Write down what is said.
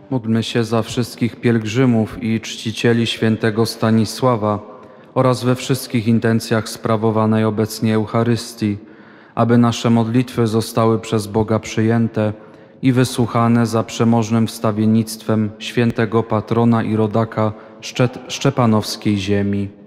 Módlmy się za wszystkich pielgrzymów i czcicieli świętego Stanisława oraz we wszystkich intencjach sprawowanej obecnie Eucharystii, aby nasze modlitwy zostały przez Boga przyjęte i wysłuchane za przemożnym wstawiennictwem świętego patrona i rodaka szczepanowskiej ziemi.